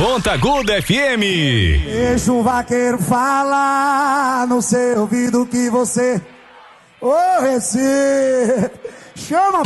Ponta Aguda FM. Deixa o vaqueiro falar no seu ouvido que você... Ô, Recife, chama